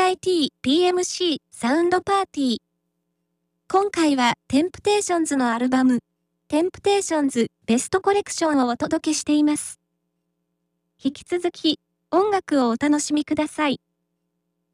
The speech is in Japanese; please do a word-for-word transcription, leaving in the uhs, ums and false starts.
アイティー ピーエムシー サウンドパーティー。今回はテンプテーションズのアルバム、テンプテーションズベストコレクションをお届けしています。引き続き音楽をお楽しみください。